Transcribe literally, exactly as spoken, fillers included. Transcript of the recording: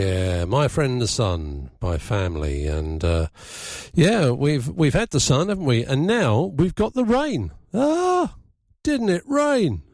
Yeah, My Friend the Sun by Family, and uh, yeah, we've we've had the sun, haven't we? And now we've got the rain. Ah, didn't it rain?